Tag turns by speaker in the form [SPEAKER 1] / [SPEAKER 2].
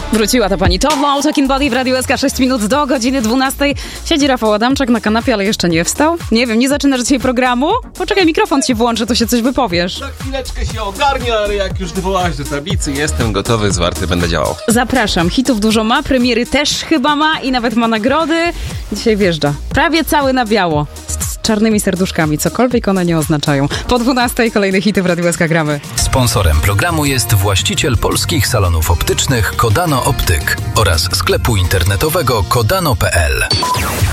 [SPEAKER 1] Wróciła ta pani Toddler, Talking Body w Radiu SK, 6 minut do godziny 12. Siedzi Rafał Adamczak na kanapie, ale jeszcze nie wstał. Nie wiem, nie zaczynasz dzisiaj programu? Poczekaj, mikrofon ci włączę, to się coś wypowiesz.
[SPEAKER 2] Za chwileczkę się ogarnia, ale jak już wywołałaś do tablicy, jestem gotowy, zwarty, będę działał.
[SPEAKER 1] Zapraszam, hitów dużo ma, premiery też chyba ma i nawet ma nagrody. Dzisiaj wjeżdża. Prawie cały na biało. Z czarnymi serduszkami, cokolwiek one nie oznaczają. Po 12 kolejne hity w Radiu SK gramy.
[SPEAKER 3] Sponsorem programu jest właściciel polskich salonów optycznych Kodano Optyk oraz sklepu internetowego kodano.pl.